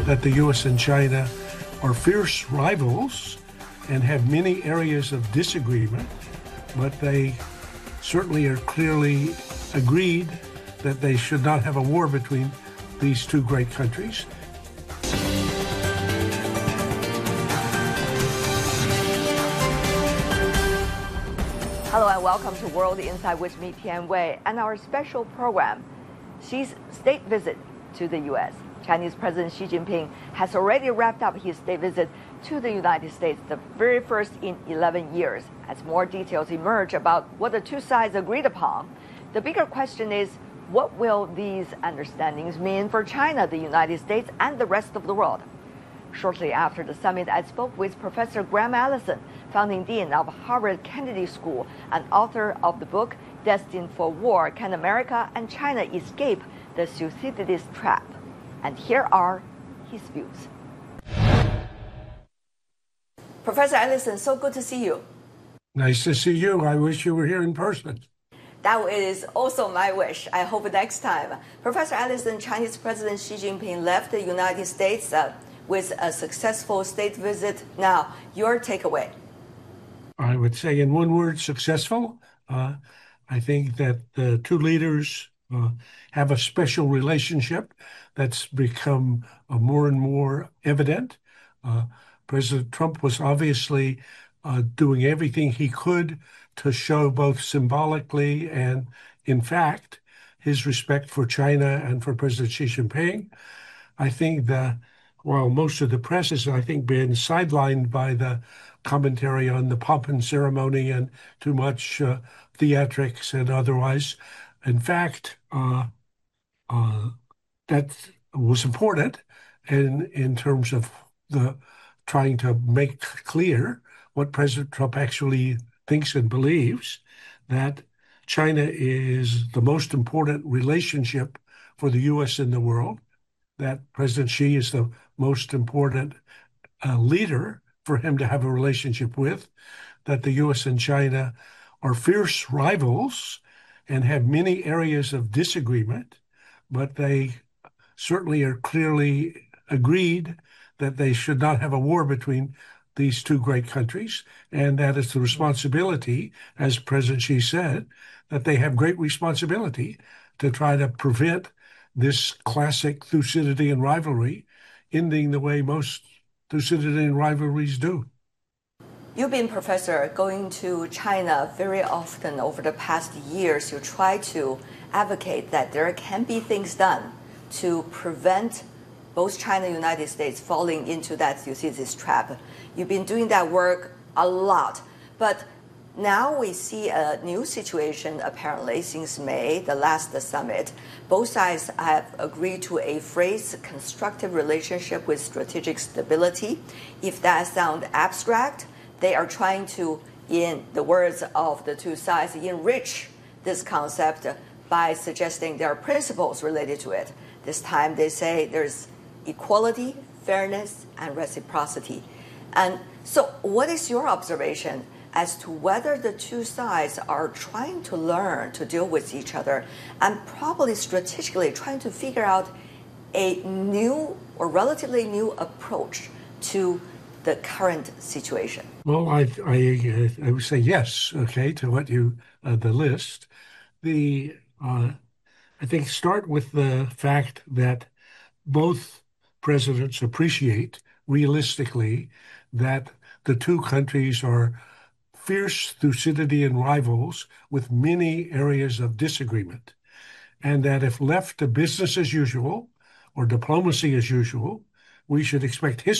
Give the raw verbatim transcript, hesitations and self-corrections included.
that the U S and China are fierce rivals and have many areas of disagreement, but they certainly are clearly agreed that they should not have a war between these two great countries. Hello and welcome to World Insight with me, Tian Wei, and our special program, Xi's state visit to the U S. Chinese President Xi Jinping has already wrapped up his state visit to the United States, the very first in eleven years. As more details emerge about what the two sides agreed upon, the bigger question is, what will these understandings mean for China, the United States, and the rest of the world? Shortly after the summit, I spoke with Professor Graham Allison, founding dean of Harvard Kennedy School and author of the book, Destined for War, Can America and China Escape the Thucydides Trap? And here are his views. Professor Allison, so good to see you. Nice to see you. I wish you were here in person. That is also my wish. I hope next time. Professor Allison, Chinese President Xi Jinping left the United States uh, with a successful state visit. Now, your takeaway. I would say in one word, successful. Uh, I think that the two leaders uh, have a special relationship that's become uh, more and more evident. Uh, President Trump was obviously uh, doing everything he could to show both symbolically and, in fact, his respect for China and for President Xi Jinping. I think that while most of the press has, I think, been sidelined by the commentary on the pomp and ceremony and too much uh, theatrics and otherwise, in fact, uh, uh, that was important in, in terms of the trying to make clear what President Trump actually thinks and believes, that China is the most important relationship for the U S in the world, that President Xi is the most important uh, leader for him to have a relationship with, that the U S and China are fierce rivals and have many areas of disagreement, but they certainly are clearly agreed that they should not have a war between these two great countries, and that it's the responsibility, as President Xi said, that they have great responsibility to try to prevent this classic Thucydidean rivalry ending the way most Thucydidean rivalries do. You've been, Professor, going to China very often over the past years. You try to advocate that there can be things done to prevent both China and the United States falling into that Thucydides trap. You've been doing that work a lot. But now we see a new situation, apparently, since May, the last summit. Both sides have agreed to a phrase, constructive relationship with strategic stability. If that sounds abstract, they are trying to, in the words of the two sides, enrich this concept by suggesting there are principles related to it. This time they say there's equality, fairness, and reciprocity. And so what is your observation as to whether the two sides are trying to learn to deal with each other and probably strategically trying to figure out a new or relatively new approach to the current situation? Well, I I, I would say yes, okay, to what you, uh, the list. The, uh, I think start with the fact that both presidents appreciate realistically that the two countries are fierce Thucydidean rivals with many areas of disagreement, and that if left to business as usual or diplomacy as usual, we should expect history